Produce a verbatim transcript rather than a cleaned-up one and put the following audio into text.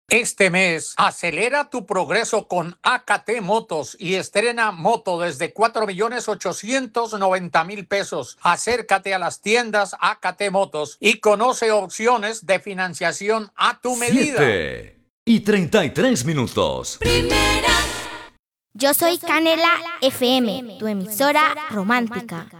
Este mes, acelera tu progreso con A K T Motos y estrena moto desde cuatro millones ochocientos noventa mil pesos. Acércate a las tiendas A K T Motos y conoce opciones de financiación a tu medida. siete y treinta y tres minutos. Primera. Yo soy Canela F M, tu emisora romántica.